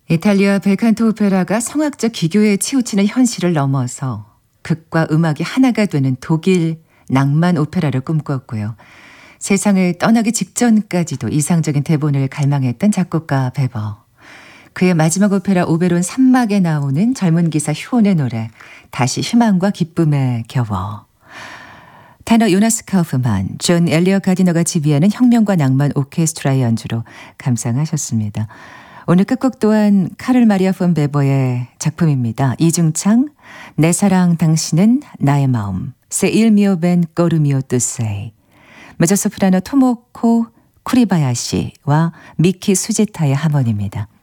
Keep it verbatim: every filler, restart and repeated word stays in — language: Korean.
이탈리아 벨칸토 오페라가 성악적 기교에 치우치는 현실을 넘어서 극과 음악이 하나가 되는 독일 낭만 오페라를 꿈꿨고요. 세상을 떠나기 직전까지도 이상적인 대본을 갈망했던 작곡가 베버. 그의 마지막 오페라 오베론 삼 막에 나오는 젊은 기사 휴온의 노래 다시 희망과 기쁨에 겨워. 테너 요나스 카우프만, 존 엘리어 가디너가 지휘하는 혁명과 낭만 오케스트라의 연주로 감상하셨습니다. 오늘 끝곡 또한 카를 마리아 폰 베버의 작품입니다. 이중창, 내 사랑 당신은 나의 마음, 세 일 미오 벤 꼬르미오 뚜세이. 메조소프라노 토모코 쿠리바야시와 미키 수지타의 하모니입니다.